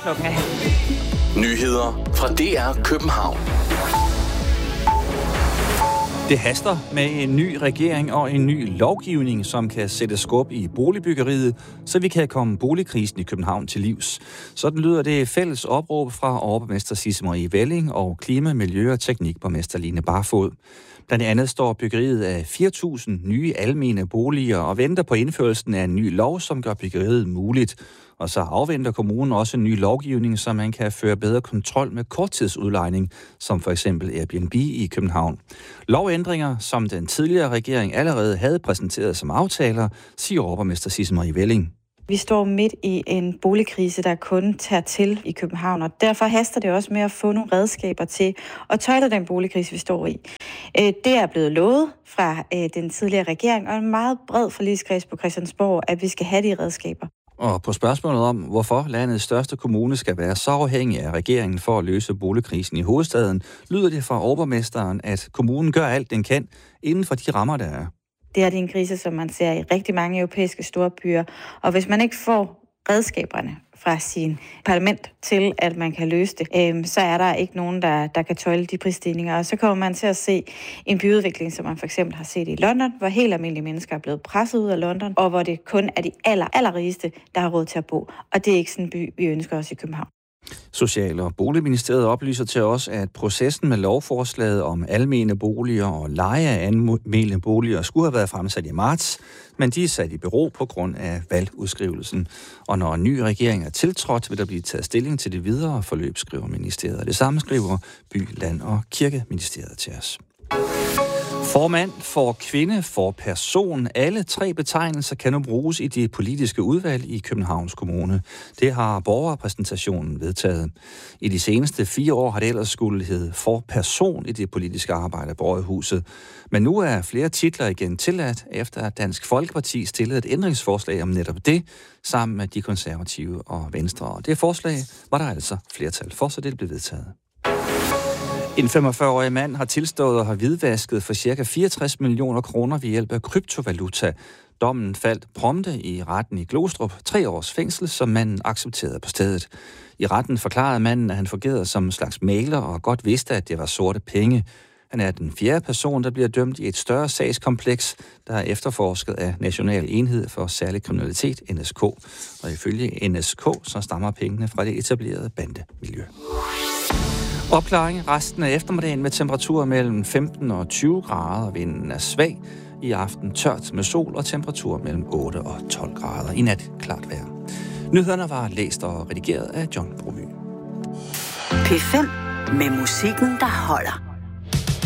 Klokken er Nyheder fra DR København. Det haster med en ny regering og en ny lovgivning, som kan sætte skub i boligbyggeriet, så vi kan komme boligkrisen i København til livs. Sådan lyder det fælles opråb fra overborgmester Sisse Marie Velling og klima-, miljø- og teknikborgmester Line Barfod. Blandt andet står byggeriet af 4.000 nye almene boliger og venter på indførelsen af en ny lov, som gør byggeriet muligt. Og så afventer kommunen også en ny lovgivning, så man kan føre bedre kontrol med korttidsudlejning, som for eksempel Airbnb i København. Lovændringer, som den tidligere regering allerede havde præsenteret som aftaler, siger overborgmester Sisse Marie Velling. Vi står midt i en boligkrise, der kun tager til i København, og derfor haster det også med at få nogle redskaber til at tøjle den boligkrise, vi står i. Det er blevet lovet fra den tidligere regering, og en meget bred forligskreds på Christiansborg, at vi skal have de redskaber. Og på spørgsmålet om, hvorfor landets største kommune skal være så afhængig af regeringen for at løse boligkrisen i hovedstaden, lyder det fra overborgmesteren, at kommunen gør alt, den kan, inden for de rammer, der er. Det er en krise, som man ser i rigtig mange europæiske storbyer, og hvis man ikke får redskaberne fra sin parlament til, at man kan løse det, så er der ikke nogen, der kan tøjle de prisstigninger. Og så kommer man til at se en byudvikling, som man for eksempel har set i London, hvor helt almindelige mennesker er blevet presset ud af London, og hvor det kun er de allerrigeste, der har råd til at bo. Og det er ikke sådan en by, vi ønsker os i København. Social- og Boligministeriet oplyser til os, at processen med lovforslaget om almene boliger og leje af almene boliger skulle have været fremsat i marts, men de er sat i bero på grund af valgudskrivelsen. Og når en ny regering er tiltrådt, vil der blive taget stilling til det videre forløb, skriver ministeriet. Det samme skriver By-, Land- og Kirkeministeriet til os. For mand, for kvinde, for person. Alle tre betegnelser kan nu bruges i de politiske udvalg i Københavns Kommune. Det har borgerrepræsentationen vedtaget. I de seneste 4 år har det ellers skulle hedde for person i det politiske arbejde på Rådhuset. Men nu er flere titler igen tilladt, efter at Dansk Folkeparti stillede et ændringsforslag om netop det, sammen med de konservative og Venstre. Og det forslag var der altså flertal for, så det blev vedtaget. En 45-årig mand har tilstået og har hvidvasket for ca. 64 millioner kroner ved hjælp af kryptovaluta. Dommen faldt prompte i retten i Glostrup. 3 års fængsel, som manden accepterede på stedet. I retten forklarede manden, at han fungerede som en slags mægler og godt vidste, at det var sorte penge. Han er den 4. person, der bliver dømt i et større sagskompleks, der er efterforsket af National Enhed for Særlig Kriminalitet, NSK. Og ifølge NSK, så stammer pengene fra det etablerede bandemiljø. Opklaring resten af eftermiddagen med temperaturer mellem 15 og 20 grader. Vinden er svag. I aften tørt med sol og temperatur mellem 8 og 12 grader. I nat klart vejr. Nyhederne var læst og redigeret af John Bromy. P5 med musikken, der holder.